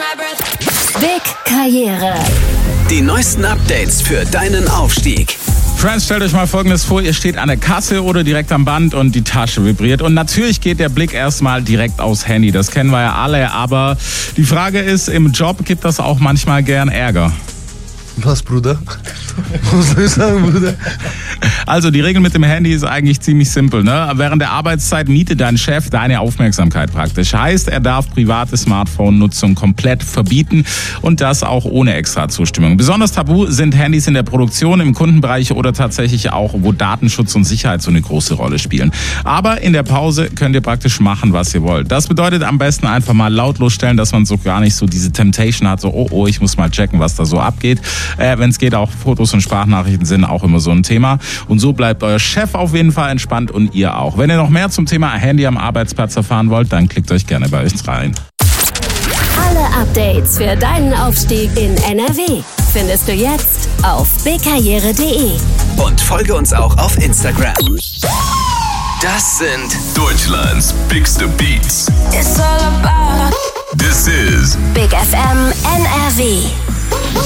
Big Karriere. Die neuesten Updates für deinen Aufstieg. Friends, stellt euch mal Folgendes vor, ihr steht an der Kasse oder direkt am Band und die Tasche vibriert. Und natürlich geht der Blick erstmal direkt aufs Handy, das kennen wir ja alle. Aber die Frage ist, im Job gibt das auch manchmal gern Ärger. Was, Bruder? Was soll ich sagen, Bruder? Also die Regel mit dem Handy ist eigentlich ziemlich simpel, ne? Während der Arbeitszeit mietet dein Chef deine Aufmerksamkeit praktisch. Heißt, er darf private Smartphone-Nutzung komplett verbieten und das auch ohne extra Zustimmung. Besonders tabu sind Handys in der Produktion, im Kundenbereich oder tatsächlich auch, wo Datenschutz und Sicherheit so eine große Rolle spielen. Aber in der Pause könnt ihr praktisch machen, was ihr wollt. Das bedeutet am besten einfach mal lautlos stellen, dass man so gar nicht so diese Temptation hat, so oh, ich muss mal checken, was da so abgeht. Wenn es geht, auch Fotos und Sprachnachrichten sind auch immer so ein Thema. Und so bleibt euer Chef auf jeden Fall entspannt und ihr auch. Wenn ihr noch mehr zum Thema Handy am Arbeitsplatz erfahren wollt, dann klickt euch gerne bei uns rein. Alle Updates für deinen Aufstieg in NRW findest du jetzt auf bigkarriere.de. Und folge uns auch auf Instagram. Das sind Deutschlands bigste Beats. It's all about This is Big FM NRW.